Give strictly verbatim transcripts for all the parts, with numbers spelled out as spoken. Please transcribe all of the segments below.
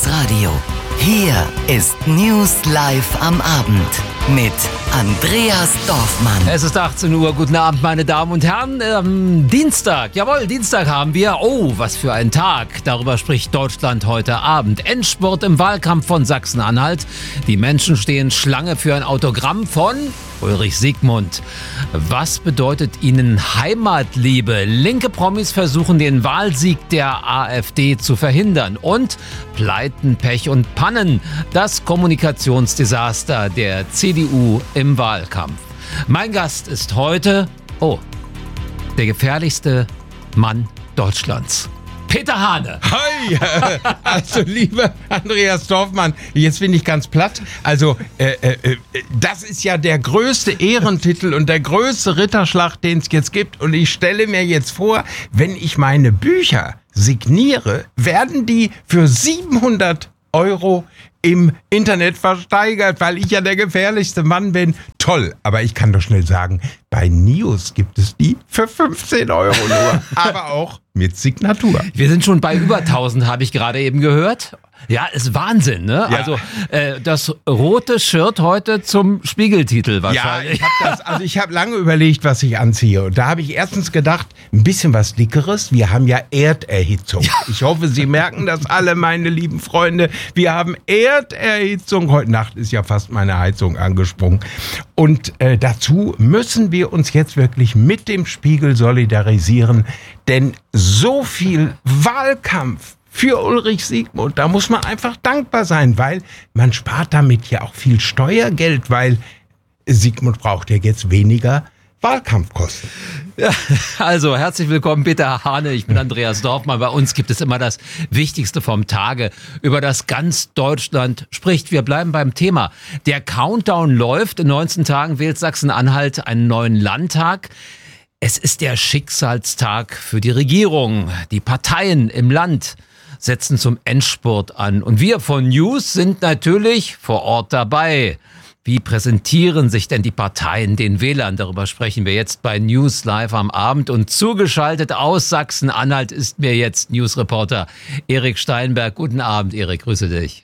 Radio. Hier ist News Live am Abend mit Andreas Dorfmann. Es ist achtzehn Uhr. Guten Abend, meine Damen und Herren. Ähm, Dienstag, jawohl, Dienstag haben wir. Oh, was für ein Tag. Darüber spricht Deutschland heute Abend. Endspurt im Wahlkampf von Sachsen-Anhalt. Die Menschen stehen Schlange für ein Autogramm von Ulrich Siegmund. Was bedeutet Ihnen Heimatliebe? Linke Promis versuchen, den Wahlsieg der AfD zu verhindern. Und Pleiten, Pech und Pannen. Das Kommunikationsdesaster der C D U im Wahlkampf. Mein Gast ist heute, oh, der gefährlichste Mann Deutschlands. Peter Hane. Hi, also lieber Andreas Dorfmann, jetzt bin ich ganz platt. Also äh, äh, das ist ja der größte Ehrentitel und der größte Ritterschlag, den es jetzt gibt. Und ich stelle mir jetzt vor, wenn ich meine Bücher signiere, werden die für siebenhundert Euro im Internet versteigert, weil ich ja der gefährlichste Mann bin. Toll, aber ich kann doch schnell sagen, bei News gibt es die für fünfzehn Euro nur, aber auch mit Signatur. Wir sind schon bei über tausend, habe ich gerade eben gehört. Ja, ist Wahnsinn, ne? Ja. Also äh, das rote Shirt heute zum Spiegeltitel wahrscheinlich. Ja, ich habe das, also ich habe lange überlegt, was ich anziehe. Und da habe ich erstens gedacht, ein bisschen was Dickeres. Wir haben ja Erderhitzung. Ja. Ich hoffe, Sie merken das alle, meine lieben Freunde. Wir haben Erderhitzung. Heute Nacht ist ja fast meine Heizung angesprungen. Und äh, dazu müssen wir uns jetzt wirklich mit dem Spiegel solidarisieren. Denn so viel Wahlkampf für Ulrich Siegmund, da muss man einfach dankbar sein, weil man spart damit ja auch viel Steuergeld, weil Siegmund braucht ja jetzt weniger Wahlkampfkosten. Ja, also herzlich willkommen, Peter Hane. Ich bin Andreas Dorfmann. Bei uns gibt es immer das Wichtigste vom Tage, über das ganz Deutschland spricht. Wir bleiben beim Thema. Der Countdown läuft. In neunzehn Tagen wählt Sachsen-Anhalt einen neuen Landtag. Es ist der Schicksalstag für die Regierung. Die Parteien im Land setzen zum Endspurt an. Und wir von News sind natürlich vor Ort dabei. Wie präsentieren sich denn die Parteien den Wählern? Darüber sprechen wir jetzt bei News Live am Abend. Und zugeschaltet aus Sachsen-Anhalt ist mir jetzt Newsreporter Erik Steinberg. Guten Abend, Erik, grüße dich.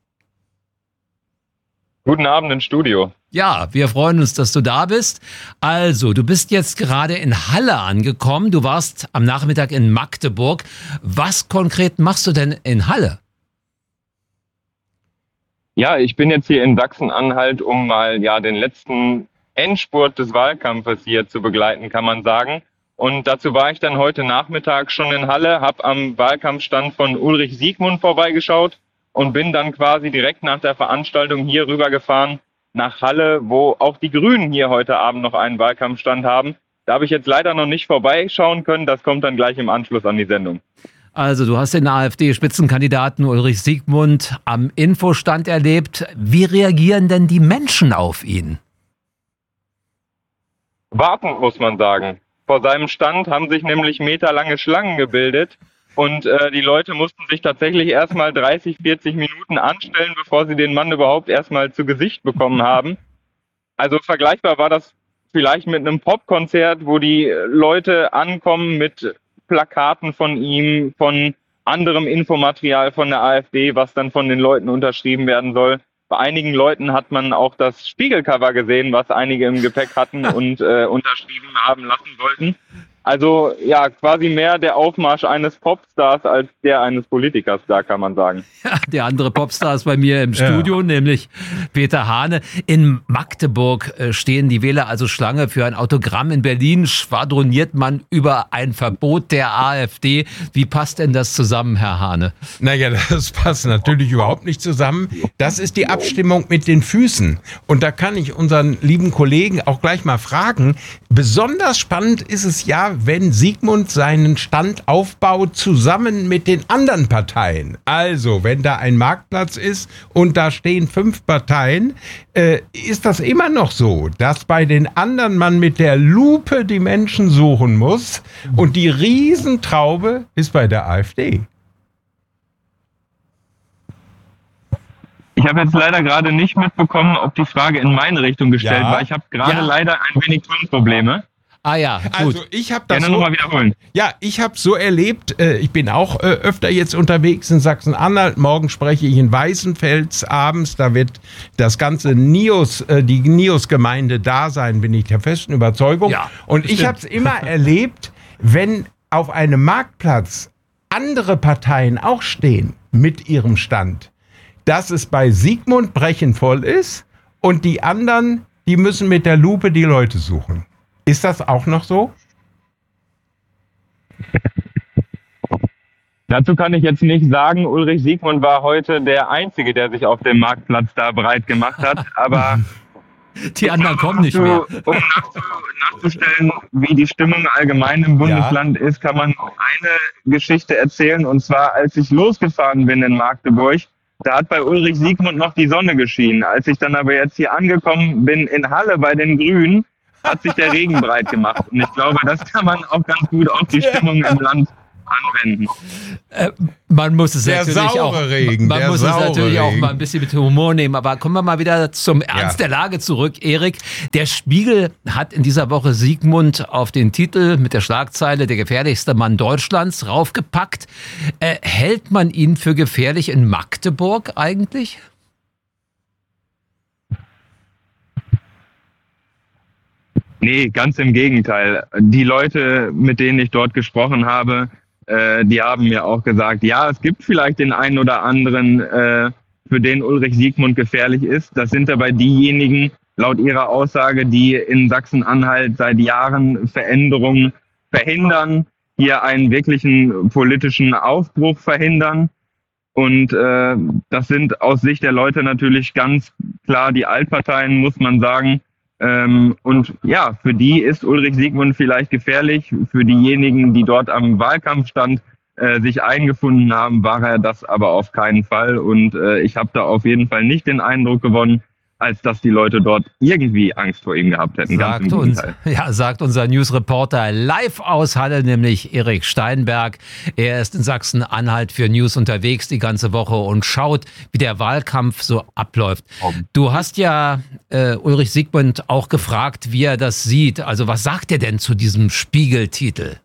Guten Abend ins Studio. Ja, wir freuen uns, dass du da bist. Also, du bist jetzt gerade in Halle angekommen. Du warst am Nachmittag in Magdeburg. Was konkret machst du denn in Halle? Ja, ich bin jetzt hier in Sachsen-Anhalt, um mal ja den letzten Endspurt des Wahlkampfes hier zu begleiten, kann man sagen. Und dazu war ich dann heute Nachmittag schon in Halle, habe am Wahlkampfstand von Ulrich Siegmund vorbeigeschaut und bin dann quasi direkt nach der Veranstaltung hier rübergefahren nach Halle, wo auch die Grünen hier heute Abend noch einen Wahlkampfstand haben. Da habe ich jetzt leider noch nicht vorbeischauen können. Das kommt dann gleich im Anschluss an die Sendung. Also du hast den AfD-Spitzenkandidaten Ulrich Siegmund am Infostand erlebt. Wie reagieren denn die Menschen auf ihn? Warten, muss man sagen. Vor seinem Stand haben sich nämlich meterlange Schlangen gebildet. Und äh, die Leute mussten sich tatsächlich erstmal dreißig, vierzig Minuten anstellen, bevor sie den Mann überhaupt erstmal zu Gesicht bekommen haben. Also vergleichbar war das vielleicht mit einem Popkonzert, wo die Leute ankommen mit Plakaten von ihm, von anderem Infomaterial von der AfD, was dann von den Leuten unterschrieben werden soll. Bei einigen Leuten hat man auch das Spiegelcover gesehen, was einige im Gepäck hatten und äh, unterschrieben haben lassen wollten. Also ja, quasi mehr der Aufmarsch eines Popstars als der eines Politikers, da kann man sagen. Ja, der andere Popstar ist bei mir im Studio, ja. Nämlich Peter Hane. In Magdeburg stehen die Wähler also Schlange für ein Autogramm. In Berlin schwadroniert man über ein Verbot der AfD. Wie passt denn das zusammen, Herr Hane? Naja, das passt natürlich überhaupt nicht zusammen. Das ist die Abstimmung mit den Füßen. Und da kann ich unseren lieben Kollegen auch gleich mal fragen. Besonders spannend ist es ja, wenn Siegmund seinen Stand aufbaut, zusammen mit den anderen Parteien. Also, wenn da ein Marktplatz ist und da stehen fünf Parteien, äh, ist das immer noch so, dass bei den anderen man mit der Lupe die Menschen suchen muss und die Riesentraube ist bei der AfD. Ich habe jetzt leider gerade nicht mitbekommen, ob die Frage in meine Richtung gestellt ja. war. Ich habe gerade ja. leider ein wenig Tonprobleme. Ah ja, gut. Also ich habe das Gerne so, nochmal wiederholen. ja, ich habe so erlebt, äh, ich bin auch äh, öfter jetzt unterwegs in Sachsen-Anhalt, morgen spreche ich in Weißenfels abends, da wird das ganze Nios, äh, die Nios-Gemeinde da sein, bin ich der festen Überzeugung. Ja, Und ich bestimmt. habe es immer erlebt, wenn auf einem Marktplatz andere Parteien auch stehen mit ihrem Stand, dass es bei Sigmund brechend voll ist und die anderen, die müssen mit der Lupe die Leute suchen. Ist das auch noch so? Dazu kann ich jetzt nicht sagen, Ulrich Siegmund war heute der Einzige, der sich auf dem Marktplatz da breit gemacht hat, aber Die anderen kommen nicht mehr. Um nachzu, nachzustellen, wie die Stimmung allgemein im Bundesland ist, kann man eine Geschichte erzählen. Und zwar, als ich losgefahren bin in Magdeburg, da hat bei Ulrich Siegmund noch die Sonne geschienen. Als ich dann aber jetzt hier angekommen bin in Halle bei den Grünen, hat sich der Regen breit gemacht. Und ich glaube, das kann man auch ganz gut auf die Stimmung im Land anwenden. Äh, man muss es Der natürlich saure auch, Regen, man der muss es saure natürlich auch Regen. mal ein bisschen mit Humor nehmen. Aber kommen wir mal wieder zum Ernst Ja. der Lage zurück, Erik. Der Spiegel hat in dieser Woche Siegmund auf den Titel mit der Schlagzeile "Der gefährlichste Mann Deutschlands" raufgepackt. Äh, hält man ihn für gefährlich in Magdeburg eigentlich? Nee, ganz im Gegenteil. Die Leute, mit denen ich dort gesprochen habe, äh, die haben mir auch gesagt, ja, es gibt vielleicht den einen oder anderen, äh, für den Ulrich Siegmund gefährlich ist. Das sind aber diejenigen, laut ihrer Aussage, die in Sachsen-Anhalt seit Jahren Veränderungen verhindern, hier einen wirklichen politischen Aufbruch verhindern. Und äh, das sind aus Sicht der Leute natürlich ganz klar die Altparteien, muss man sagen. Ähm, und ja, für die ist Ulrich Siegmund vielleicht gefährlich. Für diejenigen, die dort am Wahlkampfstand äh, sich eingefunden haben, war er das aber auf keinen Fall. Und äh, ich habe da auf jeden Fall nicht den Eindruck gewonnen, als dass die Leute dort irgendwie Angst vor ihm gehabt hätten. Ganz Sagt, im uns, Gegenteil. ja, sagt unser Newsreporter live aus Halle, nämlich Erik Steinberg. Er ist in Sachsen-Anhalt für News unterwegs die ganze Woche und schaut, wie der Wahlkampf so abläuft. Du hast ja äh, Ulrich Siegmund auch gefragt, wie er das sieht. Also was sagt er denn zu diesem Spiegeltitel?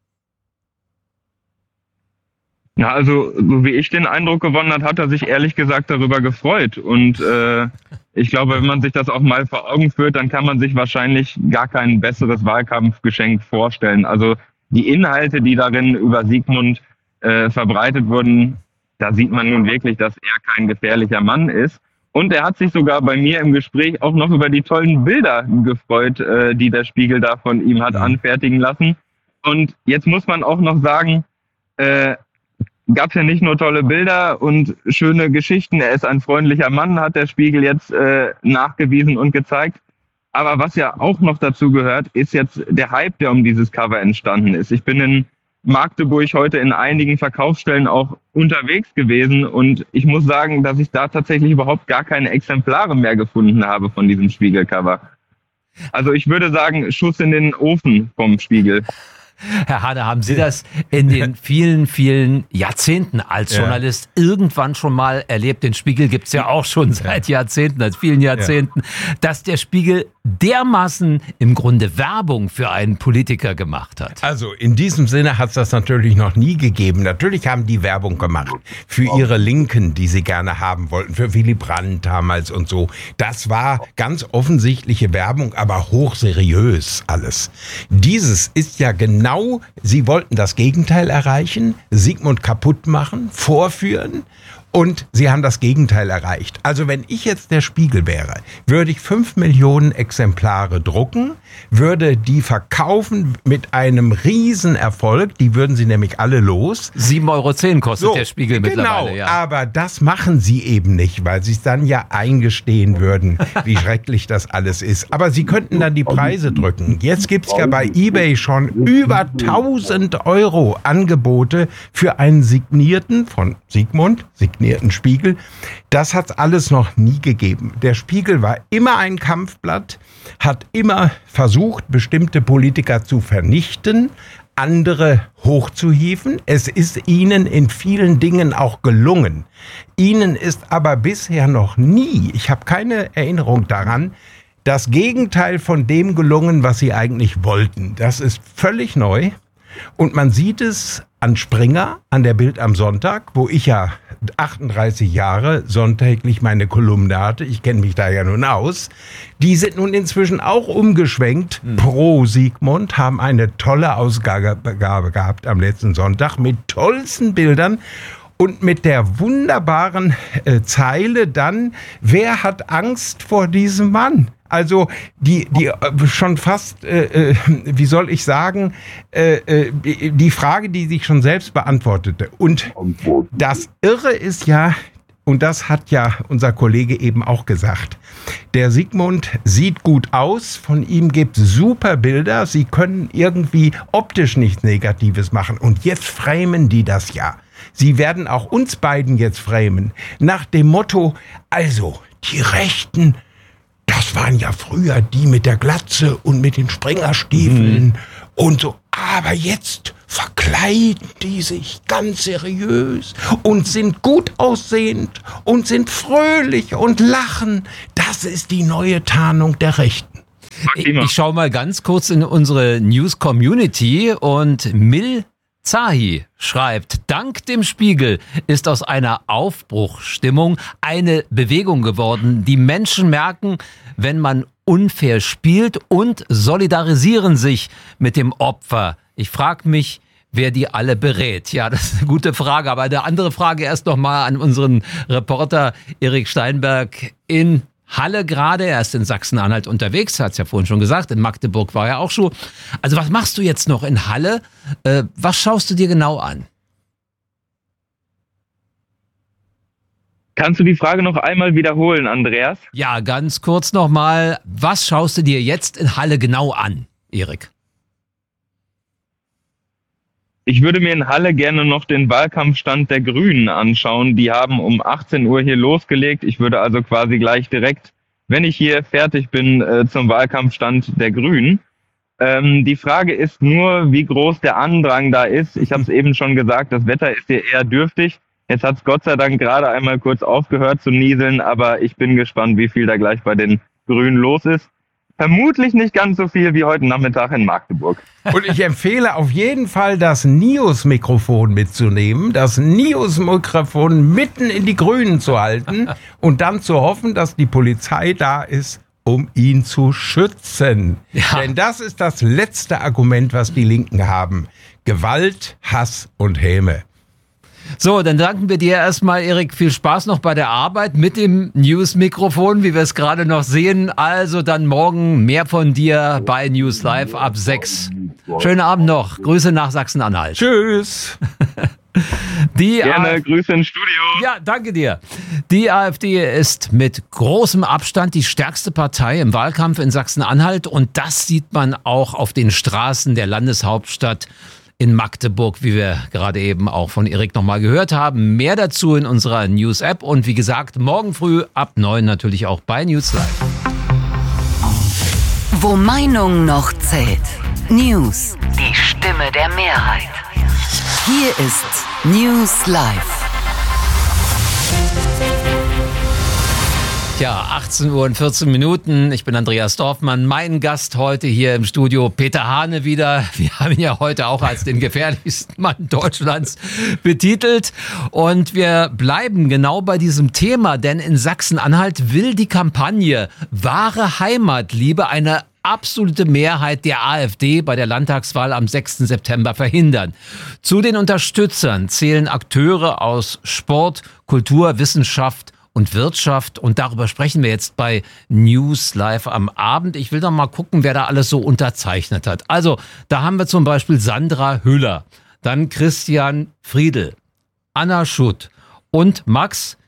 Ja, also so wie ich den Eindruck gewonnen hat, hat er sich ehrlich gesagt darüber gefreut. Und äh, ich glaube, wenn man sich das auch mal vor Augen führt, dann kann man sich wahrscheinlich gar kein besseres Wahlkampfgeschenk vorstellen. Also die Inhalte, die darin über Siegmund äh, verbreitet wurden, da sieht man nun wirklich, dass er kein gefährlicher Mann ist. Und er hat sich sogar bei mir im Gespräch auch noch über die tollen Bilder gefreut, äh, die der Spiegel da von ihm hat anfertigen lassen. Und jetzt muss man auch noch sagen, äh, gab es ja nicht nur tolle Bilder und schöne Geschichten. Er ist ein freundlicher Mann, hat der Spiegel jetzt äh, nachgewiesen und gezeigt. Aber was ja auch noch dazu gehört, ist jetzt der Hype, der um dieses Cover entstanden ist. Ich bin in Magdeburg heute in einigen Verkaufsstellen auch unterwegs gewesen und ich muss sagen, dass ich da tatsächlich überhaupt gar keine Exemplare mehr gefunden habe von diesem Spiegelcover. Also ich würde sagen, Schuss in den Ofen vom Spiegel. Herr Hane, haben Sie das in den vielen, vielen Jahrzehnten als Ja. Journalist irgendwann schon mal erlebt? Den Spiegel gibt's ja auch schon seit Jahrzehnten, seit vielen Jahrzehnten, dass der Spiegel dermaßen im Grunde Werbung für einen Politiker gemacht hat. Also in diesem Sinne hat es das natürlich noch nie gegeben. Natürlich haben die Werbung gemacht für ihre Linken, die sie gerne haben wollten, für Willy Brandt damals und so. Das war ganz offensichtliche Werbung, aber hochseriös alles. Dieses ist ja genau, sie wollten das Gegenteil erreichen, Siegmund kaputt machen, vorführen. Und sie haben das Gegenteil erreicht. Also wenn ich jetzt der Spiegel wäre, würde ich fünf Millionen Exemplare drucken, würde die verkaufen mit einem Riesenerfolg. Die würden sie nämlich alle los. sieben Euro zehn kostet So, der Spiegel genau, mittlerweile. Ja. aber das machen sie eben nicht, weil sie es dann ja eingestehen würden, wie schrecklich das alles ist. Aber sie könnten dann die Preise drücken. Jetzt gibt's ja bei eBay schon über tausend Euro Angebote für einen signierten, von Siegmund, signierten Spiegel. Das hat's alles noch nie gegeben. Der Spiegel war immer ein Kampfblatt, hat immer versucht, bestimmte Politiker zu vernichten, andere hochzuhieven. Es ist ihnen in vielen Dingen auch gelungen. Ihnen ist aber bisher noch nie, ich habe keine Erinnerung daran, das Gegenteil von dem gelungen, was sie eigentlich wollten. Das ist völlig neu. Und man sieht es an Springer, an der Bild am Sonntag, wo ich ja achtunddreißig Jahre sonntäglich meine Kolumne hatte. Ich kenne mich da ja nun aus. Die sind nun inzwischen auch umgeschwenkt mhm. pro Sigmund, haben eine tolle Ausgabe gehabt am letzten Sonntag mit tollsten Bildern. Und mit der wunderbaren äh, Zeile dann, wer hat Angst vor diesem Mann? Also die, die äh, schon fast, äh, äh, wie soll ich sagen, äh, äh, die Frage, die sich schon selbst beantwortete. Und das Irre ist ja, und das hat ja unser Kollege eben auch gesagt, der Sigmund sieht gut aus, von ihm gibt es super Bilder, sie können irgendwie optisch nichts Negatives machen. Und jetzt framen die das ja. Sie werden auch uns beiden jetzt framen. Nach dem Motto, also, die Rechten, das waren ja früher die mit der Glatze und mit den Springerstiefeln mhm. und so. Aber jetzt verkleiden die sich ganz seriös und sind gut aussehend und sind fröhlich und lachen. Das ist die neue Tarnung der Rechten. Ich, ich schaue mal ganz kurz in unsere News-Community und Mil Zahi schreibt, dank dem Spiegel ist aus einer Aufbruchstimmung eine Bewegung geworden. Die Menschen merken, wenn man unfair spielt und solidarisieren sich mit dem Opfer. Ich frage mich, wer die alle berät. Ja, das ist eine gute Frage. Aber eine andere Frage erst noch mal an unseren Reporter Erik Steinberg in Halle gerade, er ist in Sachsen-Anhalt unterwegs, hat es ja vorhin schon gesagt, in Magdeburg war er auch schon. Also was machst du jetzt noch in Halle? Äh, was schaust du dir genau an? Kannst du die Frage noch einmal wiederholen, Andreas? Ja, ganz kurz nochmal. Was schaust du dir jetzt in Halle genau an, Erik? Ich würde mir in Halle gerne noch den Wahlkampfstand der Grünen anschauen. Die haben um achtzehn Uhr hier losgelegt. Ich würde also quasi gleich direkt, wenn ich hier fertig bin, äh, zum Wahlkampfstand der Grünen. Ähm, die Frage ist nur, wie groß der Andrang da ist. Ich habe es eben schon gesagt, das Wetter ist hier eher dürftig. Jetzt hat es Gott sei Dank gerade einmal kurz aufgehört zu nieseln, aber ich bin gespannt, wie viel da gleich bei den Grünen los ist. Vermutlich nicht ganz so viel wie heute Nachmittag in Magdeburg. Und ich empfehle auf jeden Fall, das Nius-Mikrofon mitzunehmen, das Nius-Mikrofon mitten in die Grünen zu halten und dann zu hoffen, dass die Polizei da ist, um ihn zu schützen. Ja. Denn das ist das letzte Argument, was die Linken haben. Gewalt, Hass und Häme. So, dann danken wir dir erstmal, Erik. Viel Spaß noch bei der Arbeit mit dem News-Mikrofon, wie wir es gerade noch sehen. Also dann morgen mehr von dir bei News Live ab sechs. Schönen Abend noch. Grüße nach Sachsen-Anhalt. Tschüss. Die Gerne, AfD Grüße ins Studio. Ja, danke dir. Die AfD ist mit großem Abstand die stärkste Partei im Wahlkampf in Sachsen-Anhalt. Und das sieht man auch auf den Straßen der Landeshauptstadt in Magdeburg, wie wir gerade eben auch von Erik nochmal gehört haben. Mehr dazu in unserer News-App und wie gesagt, morgen früh ab neun natürlich auch bei News Live. Wo Meinung noch zählt. News, die Stimme der Mehrheit. Hier ist News Live. Tja, achtzehn Uhr und vierzehn Minuten. Ich bin Andreas Dorfmann. Mein Gast heute hier im Studio, Peter Hane wieder. Wir haben ihn ja heute auch als den gefährlichsten Mann Deutschlands betitelt. Und wir bleiben genau bei diesem Thema, denn in Sachsen-Anhalt will die Kampagne Wahre Heimatliebe eine absolute Mehrheit der AfD bei der Landtagswahl am sechsten September verhindern. Zu den Unterstützern zählen Akteure aus Sport, Kultur, Wissenschaft und Wirtschaft. Und darüber sprechen wir jetzt bei News Live am Abend. Ich will doch mal gucken, wer da alles so unterzeichnet hat. Also, da haben wir zum Beispiel Sandra Hüller, dann Christian Friedl, Anna Schutt und Max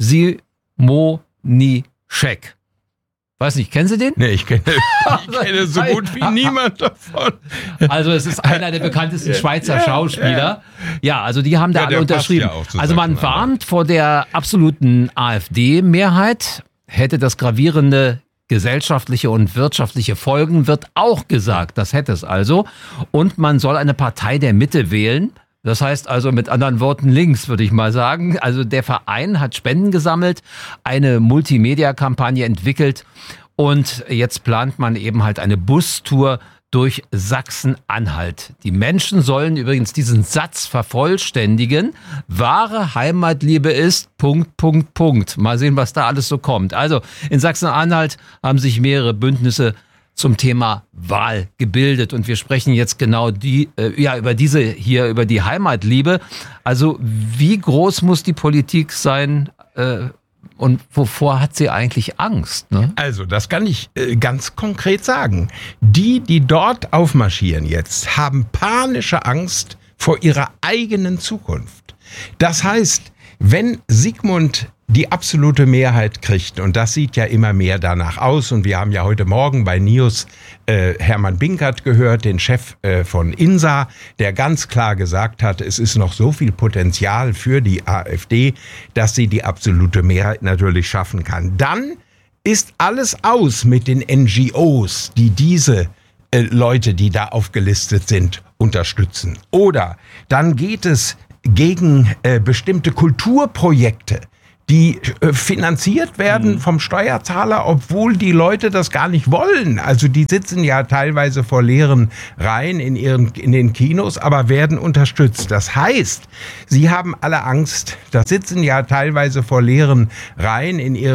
Simonischek. Weiß nicht, kennen Sie den? Nee, ich kenne, ich kenne so gut wie niemand davon. Also es ist einer der bekanntesten Schweizer Schauspieler. Ja, also die haben da ja, alle unterschrieben. Ja, also man warnt vor der absoluten AfD-Mehrheit. Hätte das gravierende gesellschaftliche und wirtschaftliche Folgen, wird auch gesagt. Das hätte es also. Und man soll eine Partei der Mitte wählen. Das heißt also mit anderen Worten links, würde ich mal sagen. Also der Verein hat Spenden gesammelt, eine Multimedia-Kampagne entwickelt Und jetzt plant man eben halt eine Bustour durch Sachsen-Anhalt. Die Menschen sollen übrigens diesen Satz vervollständigen. Wahre Heimatliebe ist Punkt, Punkt, Punkt. Mal sehen, was da alles so kommt. Also in Sachsen-Anhalt haben sich mehrere Bündnisse zum Thema Wahl gebildet. Und wir sprechen jetzt genau die, äh, ja, über diese hier, über die Heimatliebe. Also wie groß muss die Politik sein, äh, und wovor hat sie eigentlich Angst? Ne? Also, das kann ich äh, ganz konkret sagen. Die, die dort aufmarschieren jetzt, haben panische Angst vor ihrer eigenen Zukunft. Das heißt, wenn Sigmund die absolute Mehrheit kriegt, und das sieht ja immer mehr danach aus, und wir haben ja heute Morgen bei News äh, Hermann Binkert gehört, den Chef äh, von INSA, der ganz klar gesagt hat, es ist noch so viel Potenzial für die AfD, dass sie die absolute Mehrheit natürlich schaffen kann. Dann ist alles aus mit den N G Os, die diese äh, Leute, die da aufgelistet sind, unterstützen. Oder dann geht es gegen äh, bestimmte Kulturprojekte, die äh, finanziert werden mhm. vom Steuerzahler, obwohl die Leute das gar nicht wollen. Also die sitzen ja teilweise vor leeren Reihen in ihren in den Kinos, aber werden unterstützt. Das heißt, sie haben alle Angst, das sitzen ja teilweise vor leeren Reihen in ihren